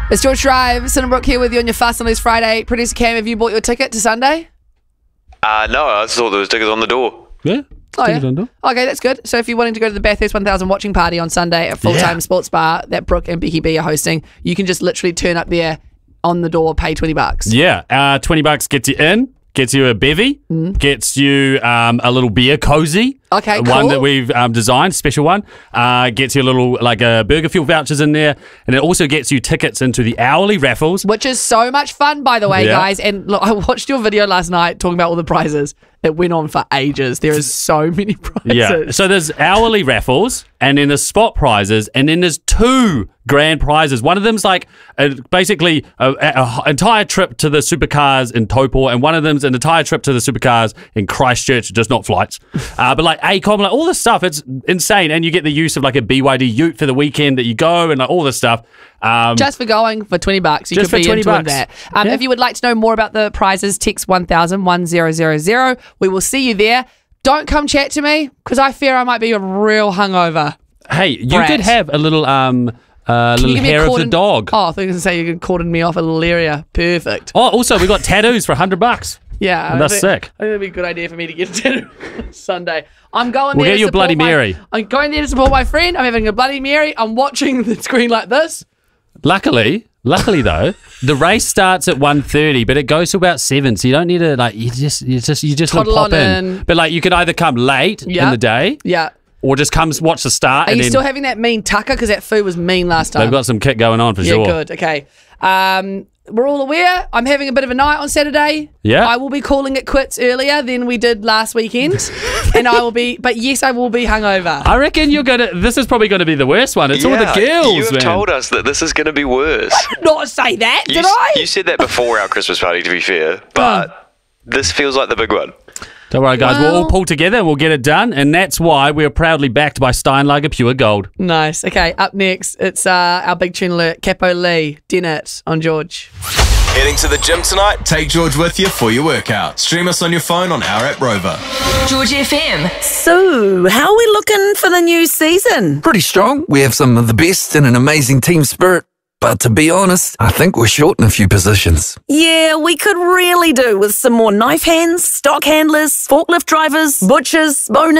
It's George Drive, Cinnabrook here with you on your Fast and Loose Friday. Producer Cam, have you bought your ticket to Sunday? No, I saw there was tickets on the door. Yeah. Oh, yeah. Okay, that's good. So if you're wanting to go to the Bathurst 1000 watching party on Sunday at Full-Time Sports Bar that Brooke and Becky B are hosting, you can just literally turn up there on the door, pay $20. Yeah, $20 gets you in, gets you a bevy, gets you a little beer cozy. Okay, One cool. that we've designed, special one. Gets you a little, burger fuel vouchers in there. And it also gets you tickets into the hourly raffles. Which is so much fun, by the way, Yeah. guys. And look, I watched your video last night talking about all the prizes. It went on for ages. There is so many prizes. Yeah, so there's hourly raffles, and then there's spot prizes, and then there's 2 grand prizes. One of them's basically an entire trip to the supercars in Taupo, and one of them's an entire trip to the supercars in Christchurch, just not flights. But ACOM, all this stuff, it's insane. And you get the use of a BYD ute for the weekend that you go, and all this stuff. Just for going for $20, you Just could for be $20. into that. If you would like to know more about the prizes, text 1000 1000. We will see you there. Don't come chat to me because I fear I might be a real hungover. Hey, you Brat. could have a little little give me a hair of the cordon- dog. Oh, I thought you were going to say you could cordon me off a little area. Perfect. Oh, also, we got tattoos for $100. Yeah. That's sick. I think that'd be a good idea for me to get a tattoo on Sunday. I'm going We'll there get to you a support Bloody Mary. I'm going there to support my friend. I'm having a Bloody Mary. I'm watching the screen like this. Luckily though, the race starts at 1:30, but it goes to about 7, so you don't need to you just Toddle pop on in. But you can either come late in Yeah. the day, Yeah. or just come watch the start. Are and you then still having that mean tucker? Because that food was mean last time. they've got some kick going on for Yeah, sure. good. Okay. We're all aware. I'm having a bit of a night on Saturday. Yeah. I will be calling it quits earlier than we did last weekend. and I will be hungover. I reckon this is probably going to be the worst one. It's all the girls, You have man. told us that this is going to be worse. Not say that, did I? You said that before our Christmas party, to be fair, but this feels like the big one. Don't worry, guys. We'll Well- all pull together and we'll get it done. And that's why we're proudly backed by Steinlager Pure Gold. Nice. Okay, up next, it's our big tune alert, Capo Lee, Dennett on George. Heading to the gym tonight? Take George with you for your workout. Stream us on your phone on our app Rover. George FM. So, how are we looking for the new season? Pretty strong. We have some of the best and an amazing team spirit. But to be honest, I think we're short in a few positions. Yeah, we could really do with some more knife hands, stock handlers, forklift drivers, butchers, boners.